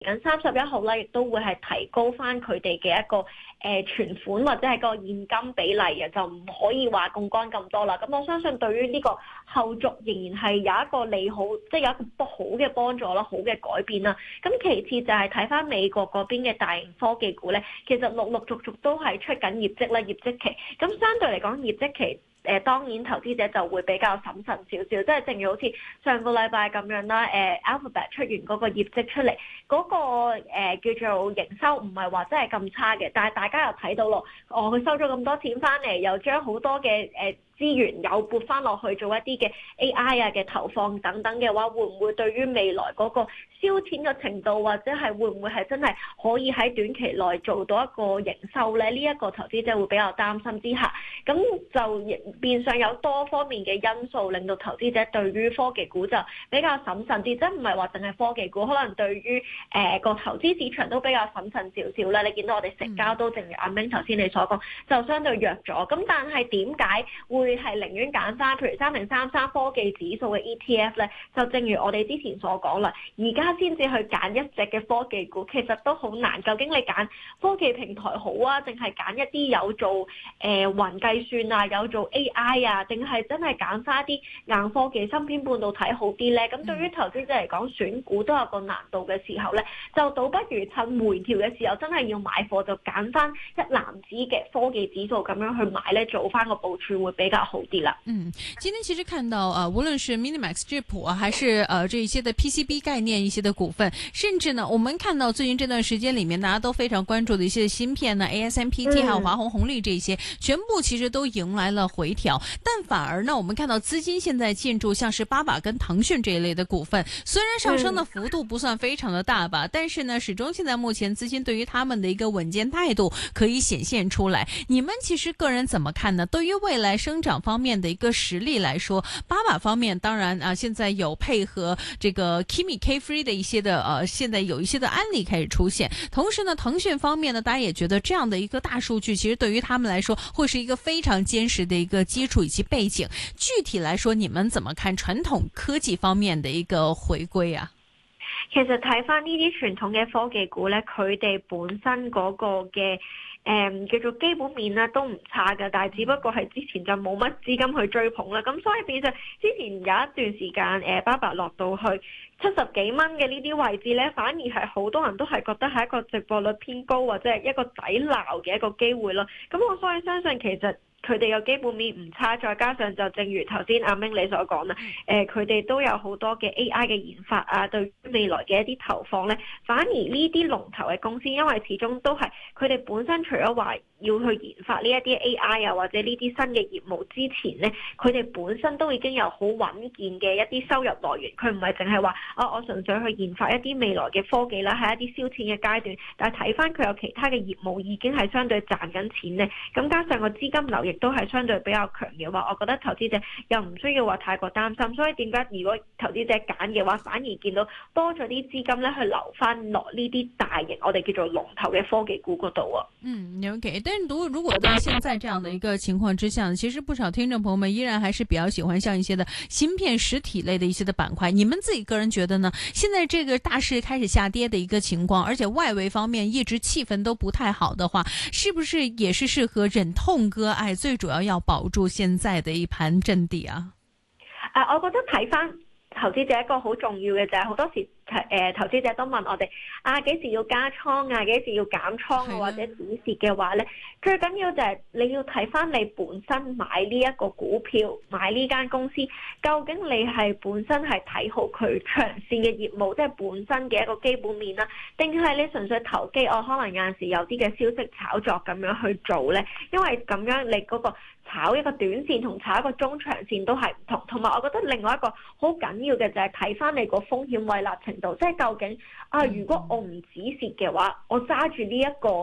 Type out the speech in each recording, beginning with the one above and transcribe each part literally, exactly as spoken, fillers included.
緊三十一號咧，亦都會係提高翻佢哋嘅一個誒、呃、存款或者係個現金比例嘅，就唔可以話槓桿咁多啦。咁我相信對於呢個後續仍然係有一個利好，即係有一個不好嘅幫助啦，好嘅改變啦。咁其次就係睇翻美國嗰邊嘅大型科技股咧，其實陸陸續續都係出緊業績啦，業績期。咁相對嚟講，業績期。誒、呃、當然投資者就會比較審慎少少，即係正如好似上個禮拜咁樣啦。誒、呃、Alphabet 出完嗰個業績出嚟，嗰、那個、呃、叫做營收唔係話真係咁差嘅，但係大家又睇到咯，哦佢收咗咁多錢翻嚟，又將好多嘅誒、呃資源有撥翻落去做一啲嘅 A I 啊嘅投放等等嘅話，會唔會對於未來嗰個燒錢嘅程度，或者係會唔會係真係可以喺短期內做到一個營收咧？呢、這、一個投資者會比較擔心之下，咁就變相有多方面嘅因素，令到投資者對於科技股就比較審慎啲，即係唔係話淨係科技股，可能對於誒個投資市場都比較審慎少少啦。你見到我哋成交都正如阿明頭先你所講，就相對弱咗。咁但係點解會係寧願揀翻，譬如三零三三科技指數嘅 E T F 咧，就正如我哋之前所講啦，而家先至去揀一隻嘅科技股，其實都好難。究竟你揀科技平台好啊，定係揀一啲有做誒、呃、雲計算啊，有做 A I 啊，定係真係揀翻一啲硬科技、芯片半導體好啲咧？咁對於投資者嚟講，選股都有個難度嘅時候咧，就倒不如趁回調嘅時候，真係要買貨就揀翻一籃子嘅科技指數咁樣去買咧，做翻個部署會比較好啲。 嗯，今天其實看到啊，無論是 Minimax 智譜啊，還是呃這一些的 P C B 概念一些的股份，甚至呢，我們看到最近這段時間裏面，大家都非常關注的一些芯片呢 ，A S M P T 還有華虹紅利這些，全部其實都迎來了回調。但反而呢，我們看到資金現在進駐像是巴巴跟騰訊這一類的股份，雖然上升的幅度不算非常的大吧，但是呢，始終現在目前資金對於他們的一個穩健態度可以顯現出來。你們其實個人怎麼看呢？對於未來生長方面的一個實力來說，巴巴方面當然啊，現在有配合這個 Kimi K-Free 的一些的呃，現在有一些的案例開始出現。同時呢，騰訊方面呢，大家也覺得這樣的一個大數據，其實對於他們來說會是一個非常堅實的一個基礎以及背景。具體來說，你們怎麼看傳統科技方面的一個回歸啊？ 其實睇返呢啲傳統嘅科技股咧，佢哋本身嗰個嘅。誒、嗯、叫做基本面咧都唔差嘅，但係只不過係之前就冇乜資金去追捧啦，咁所以變成之前有一段時間誒巴巴落到去七十幾蚊嘅呢啲位置咧，反而係好多人都係覺得係一個值博率偏高或者係一個抵撈嘅一個機會咯。咁我所以相信其實佢哋嘅基本面唔差，再加上就正如頭先阿明你所講啦，誒佢哋都有好多嘅 A I 嘅研發啊，對於未來嘅一啲投放咧，反而呢啲龍頭嘅公司，因為始終都係佢哋本身除咗話要去研發呢一啲 A I 啊，或者呢啲新嘅業務之前咧，佢哋本身都已經有好穩健嘅一啲收入來源，佢唔係淨係話啊我純粹去研發一啲未來嘅科技啦，係一啲燒錢嘅階段，但係睇翻佢有其他嘅業務已經係相對賺緊錢咧，咁加上個資金流亦都係相對比較強嘅話，我覺得投資者又唔需要話太過擔心。所以點解如果投資者揀嘅話，反而見到多咗啲資金咧去留翻落呢啲大型我哋叫做龍頭嘅科技股嗰度啊。 嗯 ，OK。但是如如果在現在這樣的一個情況之下，其實不少聽眾朋友們依然還是比較喜歡像一些的芯片實體類的一些的板塊。你們自己個人覺得呢？現在這個大市開始下跌的一個情況，而且外圍方面一直氣氛都不太好的話，是不是也是適合忍痛割愛？最主要要保住現在的一盤陣地啊！ 啊，我覺得睇返投資者一個好重要嘅就係好多時。誒投資者都問我哋啊幾時要加倉啊，幾時要減倉啊，或者止蝕嘅話咧，最緊要就係你要睇翻你本身買呢一個股票，買呢間公司，究竟你係本身係睇好佢長線嘅業務，即係本身嘅一個基本面啦，定係你純粹投機？我可能有陣時有啲嘅消息炒作咁樣去做咧，因為咁樣你嗰個炒一個短線同炒一個中長線都係唔同。同埋我覺得另外一個好緊要嘅就係睇翻你個風險胃納程度。即係究竟啊，如果我唔止蝕嘅話，我揸住呢一個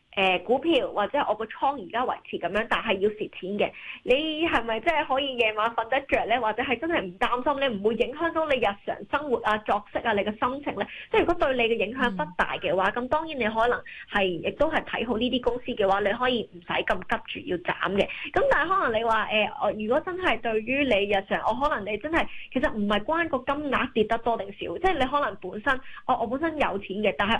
誒、呃、股票或者我個倉而家維持咁樣，但係要蝕錢嘅，你係咪真係可以夜晚瞓得着咧？或者係真係唔擔心咧，唔會影響到你日常生活啊、作息啊、你嘅心情咧？即係如果對你嘅影響不大嘅話，咁、嗯、當然你可能係亦都係睇好呢啲公司嘅話，你可以唔使咁急住要斬嘅。咁但係可能你話誒，我、呃、如果真係對於你日常，我可能你真係其實唔係關個金額跌得多定少，即係你可能本身我我本身有錢嘅，但係